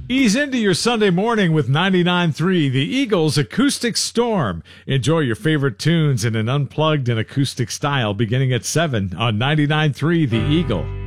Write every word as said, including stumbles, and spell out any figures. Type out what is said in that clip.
Ease into your Sunday morning with ninety-nine point three, the Eagles Acoustic Storm. Enjoy your favorite tunes in an unplugged and acoustic style beginning at seven on ninety-nine point three, the Eagle.